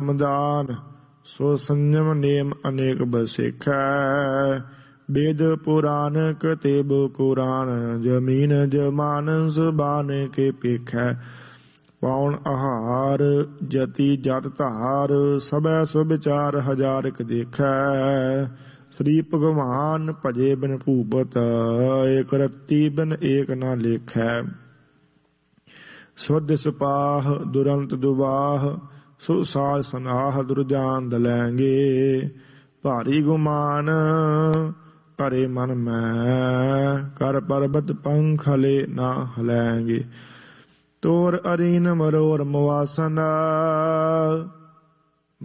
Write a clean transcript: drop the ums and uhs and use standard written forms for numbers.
धर्मदान सो संयम नेम अनेक बसेखै वेद पुराण कतेब कुरान जमीन जमान सुबान के पेखै पाउन आहार जति जत धार सबै सुविचार हजारक देखै श्री भगवान भजे बिन भूपत एक रत्ती बिन एक ना लेखै सुध सुपाह दुरंत दुबाह सुसाज सनाह दुर्जान दलैंगे भारी गुमान भरे मन मैं कर पर्वत पंख हले ना हलैंगे तोर अरीन मरोर मुआसना